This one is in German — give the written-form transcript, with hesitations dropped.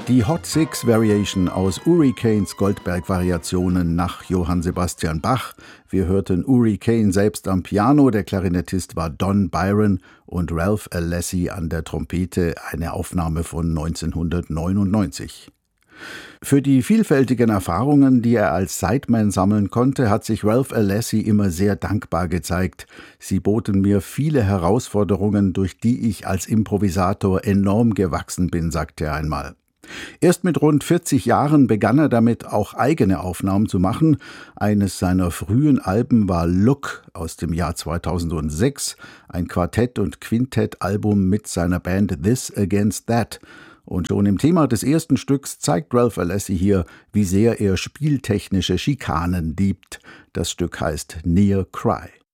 Die Hot Six Variation aus Uri Caines Goldberg-Variationen nach Johann Sebastian Bach. Wir hörten Uri Caine selbst am Piano, der Klarinettist war Don Byron und Ralph Alessi an der Trompete, eine Aufnahme von 1999. Für die vielfältigen Erfahrungen, die er als Sideman sammeln konnte, hat sich Ralph Alessi immer sehr dankbar gezeigt. Sie boten mir viele Herausforderungen, durch die ich als Improvisator enorm gewachsen bin, sagte er einmal. Erst mit rund 40 Jahren begann er damit, auch eigene Aufnahmen zu machen. Eines seiner frühen Alben war Look aus dem Jahr 2006, ein Quartett- und Quintett-Album mit seiner Band This Against That. Und schon im Thema des ersten Stücks zeigt Ralph Alessi hier, wie sehr er spieltechnische Schikanen liebt. Das Stück heißt Near Cry.